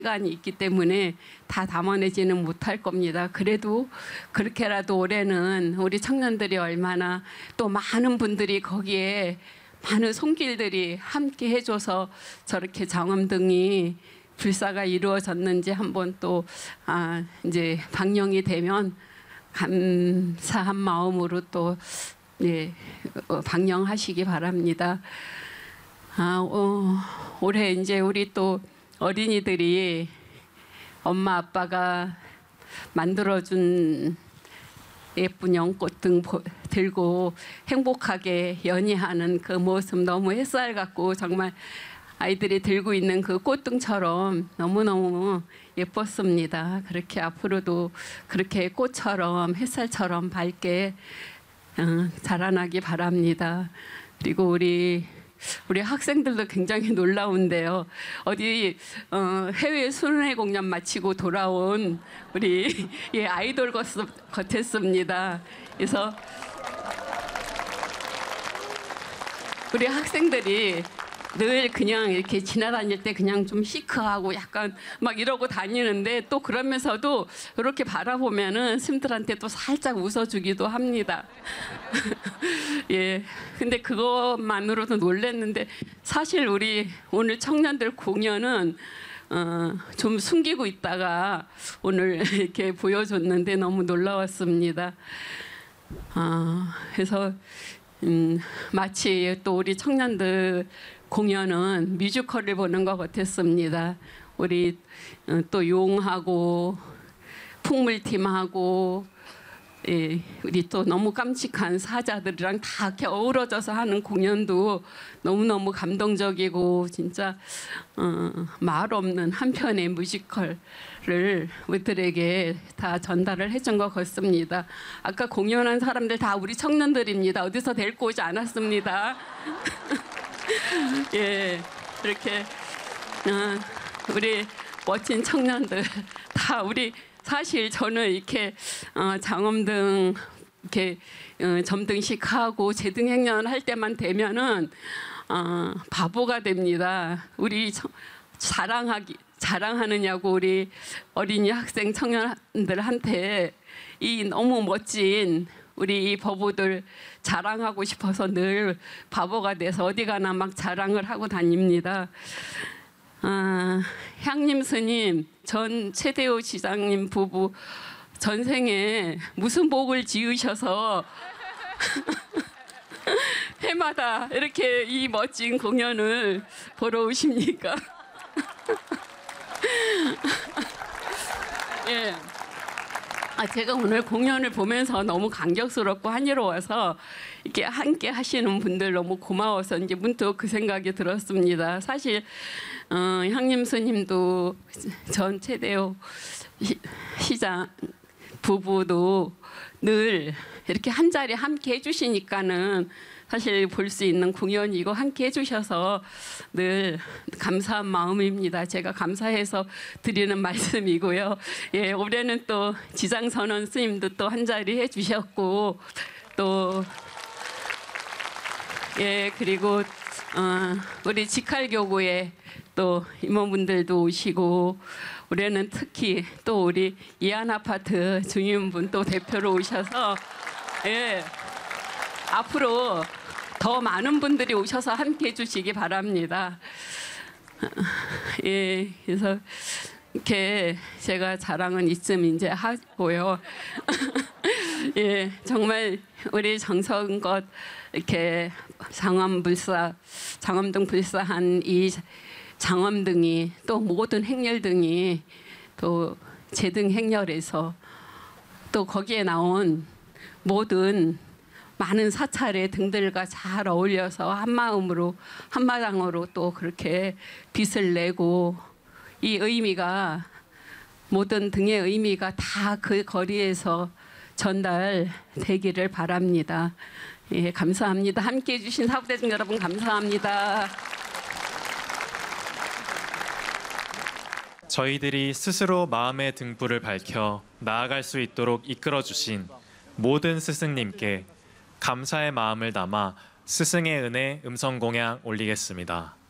시간이 있기 때문에 다 담아내지는 못할 겁니다. 그래도 그렇게라도 올해는 우리 청년들이 얼마나 또 많은 분들이 거기에 많은 손길들이 함께 해줘서 저렇게 장엄등이 불사가 이루어졌는지 한번 또 이제 방영이 되면 감사한 마음으로 또 방영하시기 바랍니다. 올해 이제 우리 또 어린이들이 엄마 아빠가 만들어준 예쁜 연꽃 등 들고 행복하게 연희하는 그 모습 너무 햇살 같고 정말 아이들이 들고 있는 그 꽃등처럼 너무너무 예뻤습니다. 그렇게 앞으로도 그렇게 꽃처럼 햇살처럼 밝게 자라나기 바랍니다. 그리고 우리 학생들도 굉장히 놀라운데요. 어디 해외 순회 공연 마치고 돌아온 우리 아이돌 같았습니다. 그래서 우리 학생들이 늘 그냥 이렇게 지나다닐 때 그냥 좀 시크하고 약간 막 이러고 다니는데 또 그러면서도 이렇게 바라보면은 스님들한테 또 살짝 웃어주기도 합니다. 예, 근데 그것만으로도 놀랬는데 사실 우리 오늘 청년들 공연은 좀 숨기고 있다가 오늘 이렇게 보여줬는데 너무 놀라웠습니다. 그래서 마치 또 우리 청년들 공연은 뮤지컬을 보는 것 같았습니다. 우리 또 용하고 풍물팀하고 우리 또 너무 깜찍한 사자들이랑 다 이렇게 어우러져서 하는 공연도 너무너무 감동적이고 진짜 말 없는 한 편의 뮤지컬을 우리들에게 다 전달을 해준 것 같습니다. 아까 공연한 사람들 다 우리 청년들입니다. 어디서 데리고 오지 않았습니다. 예, 이렇게 우리 멋진 청년들 다 우리 사실 저는 이렇게 장엄등 이렇게 점등식하고 제등행렬 할 때만 되면은 바보가 됩니다. 우리 자랑하느냐고 우리 어린이 학생 청년들한테 이 너무 멋진 우리 이 법우들 자랑하고 싶어서 늘 바보가 돼서 어디 가나 막 자랑을 하고 다닙니다. 향림 스님 전 최대호 시장님 부부 전생에 무슨 복을 지으셔서 해마다 이렇게 이 멋진 공연을 보러 오십니까? 예. 제가 오늘 공연을 보면서 너무 감격스럽고 한이로워서 이렇게 함께 하시는 분들 너무 고마워서 이제 문득 그 생각이 들었습니다. 사실 향림 스님도 전 최대호 시장 부부도 늘 이렇게 한 자리 함께 해주시니까는 사실 볼 수 있는 공연이고 함께 해주셔서 늘 감사한 마음입니다. 제가 감사해서 드리는 말씀이고요. 예, 올해는 또 지장선원 스님도 또 한 자리 해주셨고 또 예, 그리고 우리 직할교구에 또 임원분들도 오시고 올해는 특히 또 우리 이안아파트 주인분 또 대표로 오셔서 예, 앞으로 더 많은 분들이 오셔서 함께 해주시기 바랍니다. 예, 그래서 이렇게 제가 자랑은 이쯤 이제 하고요. 예, 정말 우리 정성껏 이렇게 장엄등 불사한 이 장엄등이 또 모든 행렬등이 또 제등 행렬에서 또 거기에 나온 모든 많은 사찰의 등들과 잘 어울려서 한 마음으로 한마당으로 또 그렇게 빛을 내고 이 의미가 모든 등의 의미가 다 그 거리에서 전달되기를 바랍니다. 예, 감사합니다. 함께해 주신 사부대중 여러분 감사합니다. 저희들이 스스로 마음의 등불을 밝혀 나아갈 수 있도록 이끌어 주신 모든 스승님께 감사의 마음을 담아 스승의 은혜 음성 공양 올리겠습니다.